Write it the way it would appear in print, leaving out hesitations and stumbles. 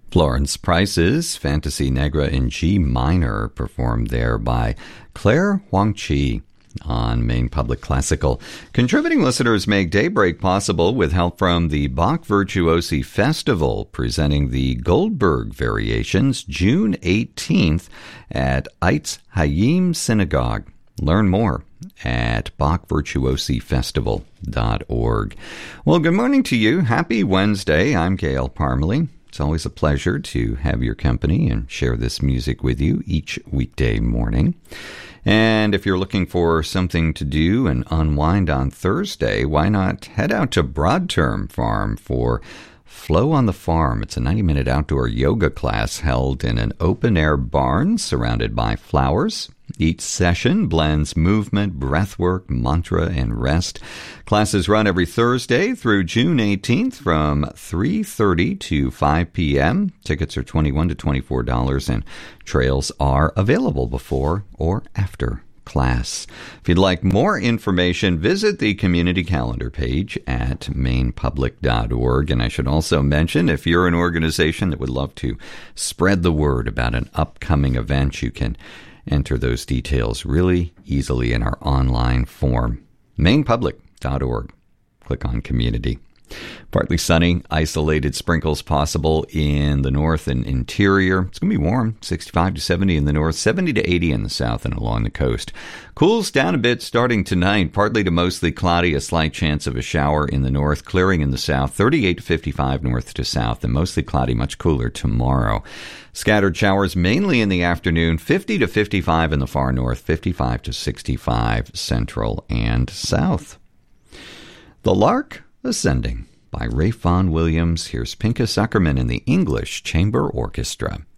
Florence Price's Fantasy Negra in G minor, performed there by Claire Huang-Chi on Maine Public Classical. Contributing listeners make Daybreak possible with help from the Bach Virtuosi Festival, presenting the Goldberg Variations June 18th at Eitz Hayim Synagogue. Learn more at BachVirtuosiFestival.org. Well, good morning to you. Happy Wednesday. I'm Gail Parmalee. It's always a pleasure to have your company and share this music with you each weekday morning. And if you're looking for something to do and unwind on Thursday, why not head out to Broadterm Farm for Flow on the Farm. It's a 90-minute outdoor yoga class held in an open-air barn surrounded by flowers. Each session blends movement, breathwork, mantra, and rest. Classes run every Thursday through June 18th from 3:30 to 5 p.m. Tickets are $21 to $24, and trails are available before or after class. If you'd like more information, visit the community calendar page at mainepublic.org. And I should also mention, if you're an organization that would love to spread the word about an upcoming event, you can enter those details really easily in our online form, mainepublic.org. Click on Community. Partly sunny, isolated sprinkles possible in the north and interior. It's going to be warm, 65 to 70 in the north, 70 to 80 in the south and along the coast. Cools down a bit starting tonight, partly to mostly cloudy, a slight chance of a shower in the north, clearing in the south, 38 to 55 north to south, and mostly cloudy, much cooler tomorrow. Scattered showers mainly in the afternoon, 50 to 55 in the far north, 55 to 65 central and south. The Lark Ascending by Ralph Vaughan Williams. Here's Pinchas Zuckerman in the English Chamber Orchestra.